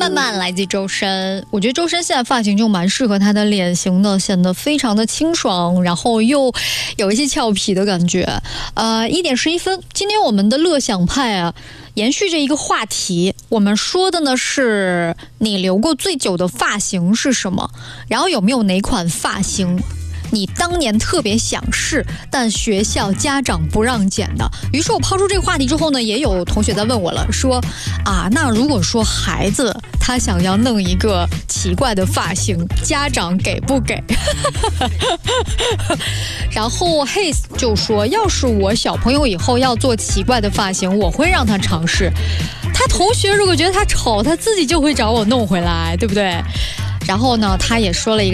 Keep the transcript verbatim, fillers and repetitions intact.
慢慢来自周深，我觉得周深现在发型就蛮适合他的脸型的，显得非常的清爽，然后又有一些俏皮的感觉。呃，一点十一分，今天我们的乐享派啊，延续着一个话题，我们说的呢是你留过最久的发型是什么？然后有没有哪款发型你当年特别想试，但学校家长不让剪的？于是我抛出这个话题之后呢，也有同学在问我了，说啊，那如果说孩子他想要弄一个奇怪的发型，家长给不给？然后 Hayes 就说，要是我小朋友以后要做奇怪的发型，我会让他尝试。他同学如果觉得他丑，他自己就会找我弄回来，对不对？然后呢，他也说了一个